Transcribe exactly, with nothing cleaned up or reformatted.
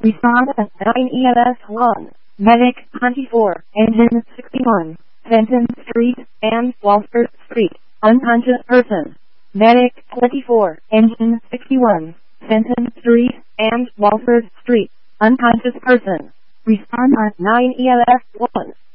Respond at nine E M S one. Medic twenty-four, Engine sixty-one, Fenton Street and Walford Street, unconscious person. Medic twenty-four, Engine sixty-one, Fenton Street and Walford Street, unconscious person. Respond at nine E M S one.